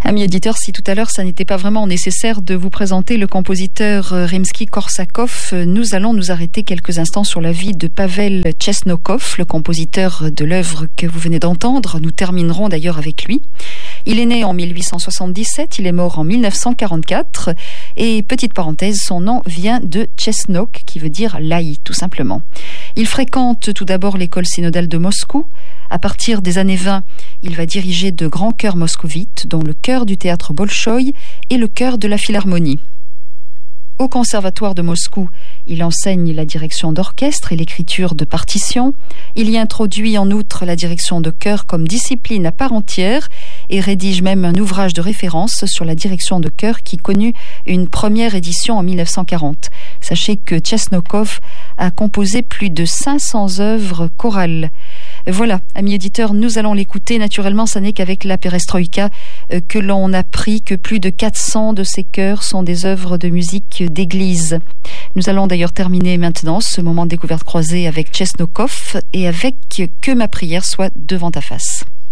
Amis éditeurs, si tout à l'heure ça n'était pas vraiment nécessaire de vous présenter le compositeur Rimsky-Korsakov, nous allons nous arrêter quelques instants sur la vie de Pavel Chesnokov, le compositeur de l'œuvre que vous venez d'entendre. Nous terminerons d'ailleurs avec lui. Il est né en 1877, il est mort en 1944 et, petite parenthèse, son nom vient de Chesnok qui veut dire laï tout simplement. Il fréquente tout d'abord l'école synodale de Moscou. À partir des années 20, il va diriger de grands chœurs moscovites, dont le chœur du théâtre Bolchoï et le chœur de la Philharmonie. Au conservatoire de Moscou, il enseigne la direction d'orchestre et l'écriture de partitions. Il y introduit en outre la direction de chœur comme discipline à part entière et rédige même un ouvrage de référence sur la direction de chœur qui connut une première édition en 1940. Sachez que Chesnokov a composé plus de 500 œuvres chorales. Voilà, amis éditeurs, nous allons l'écouter. Naturellement, ça n'est qu'avec la perestroïka que l'on a appris que plus de 400 de ces chœurs sont des œuvres de musique d'église. Nous allons d'ailleurs terminer maintenant ce moment de découverte croisée avec Chesnokov et avec Que ma prière soit devant ta face.